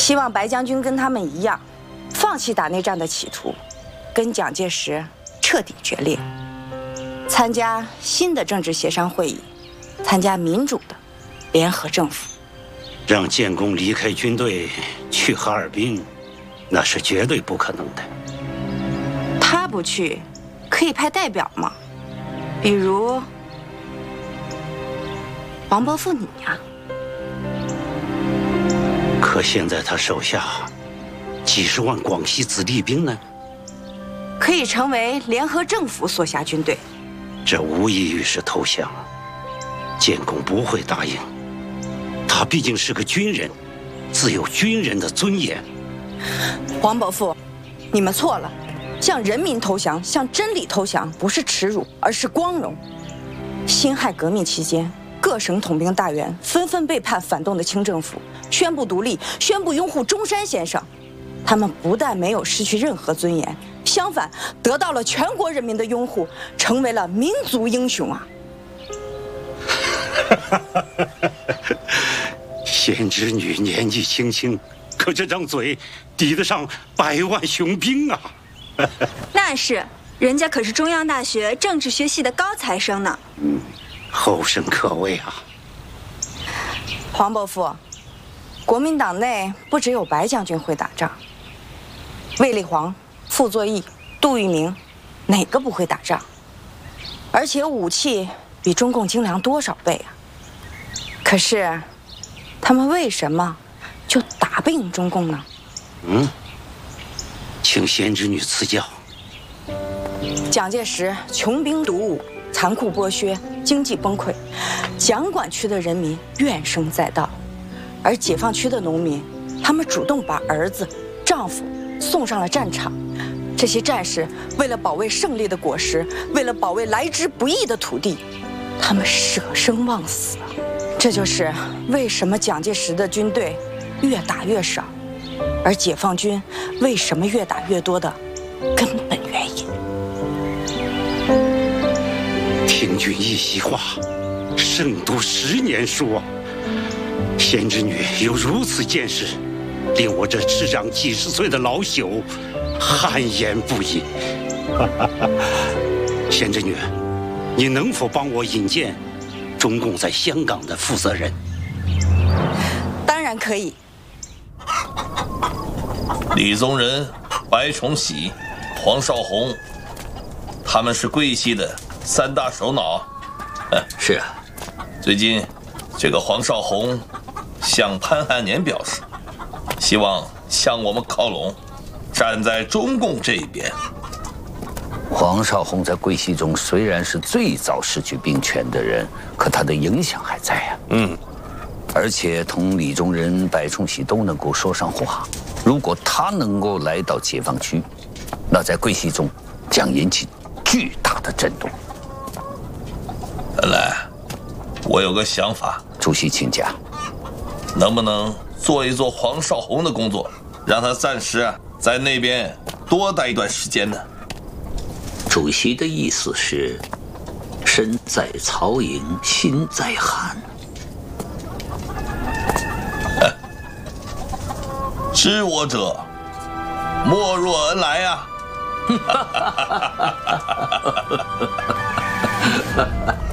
希望白将军跟他们一样，放弃打内战的企图，跟蒋介石彻底决裂，参加新的政治协商会议，参加民主的联合政府。 让建功离开军队去哈尔滨，那是绝对不可能的。 他不去，可以派代表吗？比如黄伯父你呀。 可现在他手下几十万广西子弟兵呢？ 可以成为联合政府所辖军队。 这无异于是投降，建功不会答应。他毕竟是个军人，自有军人的尊严。 黄伯父，你们错了。向人民投降，向真理投降，不是耻辱，而是光荣。辛亥革命期间，各省统兵大员纷纷背叛反动的清政府，宣布独立，宣布拥护中山先生。他们不但没有失去任何尊严，相反得到了全国人民的拥护，成为了民族英雄啊！ 贤侄女年纪轻轻，可这张嘴抵得上100万雄兵啊！ 那是，人家可是中央大学政治学系的高材生呢。 后生可畏啊！ 黄伯父，国民党内不只有白将军会打仗，卫立煌、傅作义、杜聿明，哪个不会打仗？而且武器比中共精良多少倍啊！可是，他们为什么就打不赢中共呢？ 请贤侄女赐教。 蒋介石穷兵黩武，残酷剥削，经济崩溃，蒋管区的人民怨声载道，而解放区的农民，他们主动把儿子、丈夫送上了战场。这些战士为了保卫胜利的果实，为了保卫来之不易的土地，他们舍生忘死。这就是为什么蒋介石的军队越打越少，而解放军为什么越打越多的根本原因。 听君一席话，胜读10年书啊！贤侄女有如此见识，令我这执掌几十岁的老朽汗颜不已。贤侄女，你能否帮我引荐中共在香港的负责人？ 当然可以。 李宗仁、白崇禧、黄绍竑，他们是桂系的3大首脑。 是啊， 最近这个黄绍竑向潘汉年表示，希望向我们靠拢，站在中共这一边。 黄绍竑在桂系中虽然是最早失去兵权的人，可他的影响还在啊。而且同李宗仁、白崇禧都能够说上话。如果他能够来到解放区，那在桂系中将引起巨大的震动。 本来我有个想法， 主席请讲。 能不能做一做黄绍竑的工作，让他暂时在那边多待一段时间呢？ 主席的意思是，身在曹营心在汉。 知我者，莫若恩来啊！